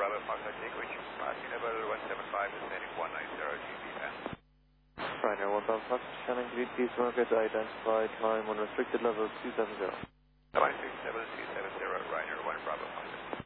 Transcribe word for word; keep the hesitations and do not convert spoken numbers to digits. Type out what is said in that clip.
Bravo Foxtrot, take which passing level one seven five, descending one nine zero G B band. Ryanair one Bravo Foxtrot, Shannon, greet peace market, identify, climb on restricted level two seven zero. One six seven two seven zero, Ryanair one Bravo Foxtrot.